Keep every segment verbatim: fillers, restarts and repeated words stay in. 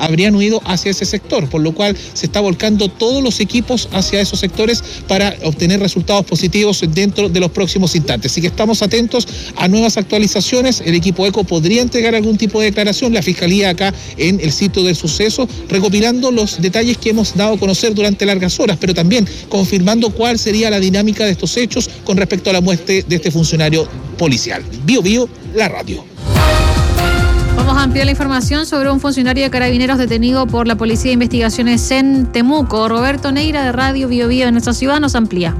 habrían huido hacia ese sector, por lo cual se está volcando todos los equipos hacia esos sectores para obtener resultados positivos dentro de los próximos instantes. Así que estamos atentos a nuevas actualizaciones. El equipo ECO podría entregar algún tipo de declaración, la Fiscalía acá en el sitio del suceso, recopilando los detalles que hemos dado a conocer durante largas horas, pero también confirmando cuál sería la dinámica de estos hechos con respecto a la muerte de este funcionario policial. Bio Bio, la radio. Vamos a ampliar la información sobre un funcionario de Carabineros detenido por la Policía de Investigaciones en Temuco. Roberto Neira de Radio Bio Bio de nuestra ciudad nos amplía.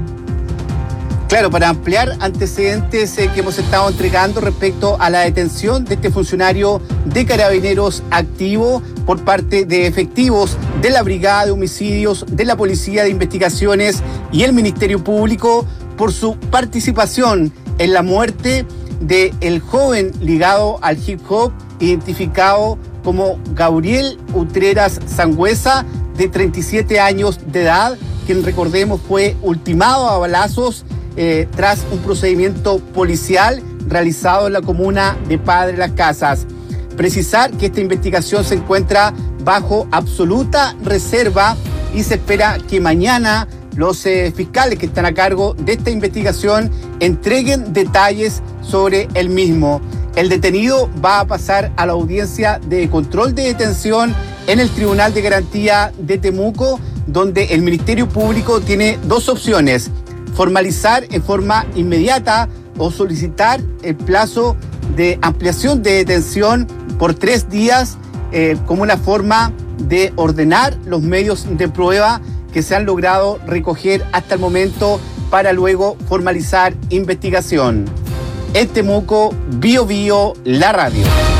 Claro, para ampliar antecedentes eh, que hemos estado entregando respecto a la detención de este funcionario de Carabineros activo por parte de efectivos de la Brigada de Homicidios, de la Policía de Investigaciones y el Ministerio Público por su participación en la muerte del joven ligado al hip hop, identificado como Gabriel Utreras Sangüesa, de treinta y siete años de edad, quien, recordemos, fue ultimado a balazos eh, tras un procedimiento policial realizado en la comuna de Padre Las Casas. Precisar que esta investigación se encuentra bajo absoluta reserva y se espera que mañana los eh, fiscales que están a cargo de esta investigación entreguen detalles sobre el mismo. El detenido va a pasar a la audiencia de control de detención en el Tribunal de Garantía de Temuco, donde el Ministerio Público tiene dos opciones: formalizar en forma inmediata o solicitar el plazo de ampliación de detención por tres días eh, como una forma de ordenar los medios de prueba que se han logrado recoger hasta el momento para luego formalizar investigación. En Temuco, Bio Bio, la radio.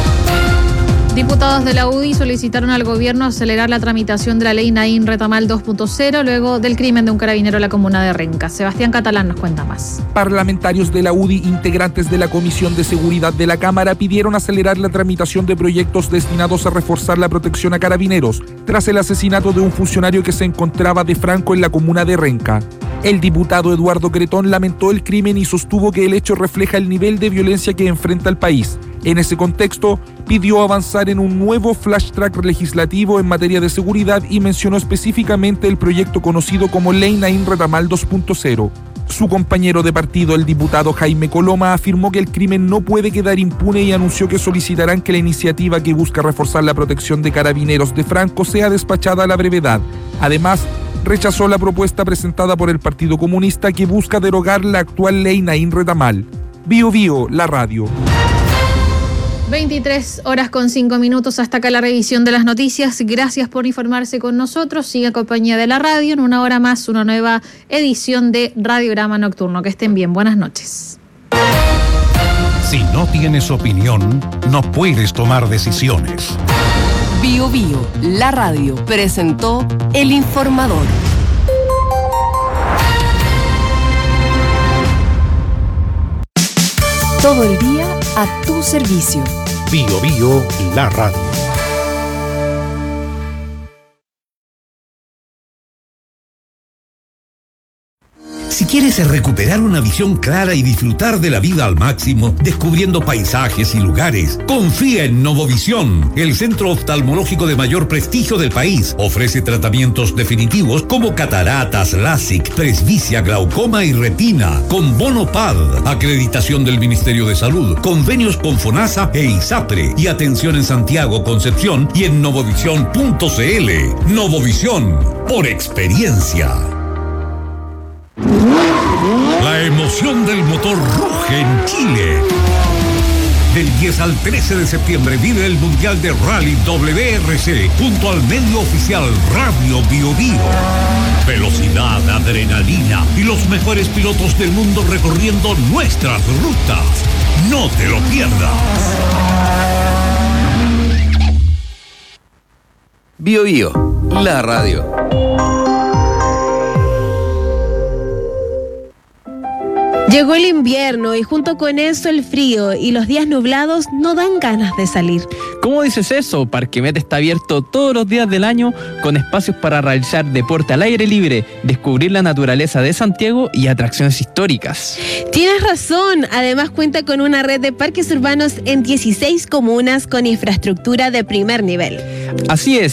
Diputados de la U D I solicitaron al gobierno acelerar la tramitación de la ley Naín Retamal dos punto cero luego del crimen de un carabinero en la comuna de Renca. Sebastián Catalán nos cuenta más. Parlamentarios de la U D I, integrantes de la Comisión de Seguridad de la Cámara, pidieron acelerar la tramitación de proyectos destinados a reforzar la protección a carabineros tras el asesinato de un funcionario que se encontraba de franco en la comuna de Renca. El diputado Eduardo Cretón lamentó el crimen y sostuvo que el hecho refleja el nivel de violencia que enfrenta el país. En ese contexto, pidió avanzar en un nuevo flash track legislativo en materia de seguridad y mencionó específicamente el proyecto conocido como Ley Naín Retamal dos punto cero. Su compañero de partido, el diputado Jaime Coloma, afirmó que el crimen no puede quedar impune y anunció que solicitarán que la iniciativa que busca reforzar la protección de carabineros de franco sea despachada a la brevedad. Además, rechazó la propuesta presentada por el Partido Comunista que busca derogar la actual Ley Naín Retamal. Bio Bio, la radio. veintitrés horas con cinco minutos, hasta acá la revisión de las noticias. Gracias por informarse con nosotros. Siga compañía de la radio. En una hora más, una nueva edición de Radiograma Nocturno. Que estén bien. Buenas noches. Si no tienes opinión, no puedes tomar decisiones. Bio Bio, la radio, presentó El Informador. Todo el día a tu servicio. Bio Bio, la radio. Si quieres recuperar una visión clara y disfrutar de la vida al máximo, descubriendo paisajes y lugares, confía en Novovisión, el centro oftalmológico de mayor prestigio del país. Ofrece tratamientos definitivos como cataratas, LASIK, presbicia, glaucoma y retina, con bono P A D, acreditación del Ministerio de Salud, convenios con FONASA e ISAPRE, y atención en Santiago, Concepción y en novovisión punto c l. Novovisión, por experiencia. La emoción del motor ruge en Chile. Del diez al trece de septiembre vive el Mundial de Rally W R C junto al medio oficial Radio Bio Bio. Velocidad, adrenalina y los mejores pilotos del mundo recorriendo nuestras rutas. No te lo pierdas. Bio Bio, la radio. Llegó el invierno y junto con eso el frío, y los días nublados no dan ganas de salir. ¿Cómo dices eso? Parquemet está abierto todos los días del año con espacios para realizar deporte al aire libre, descubrir la naturaleza de Santiago y atracciones históricas. Tienes razón, además cuenta con una red de parques urbanos en dieciséis comunas con infraestructura de primer nivel. Así es,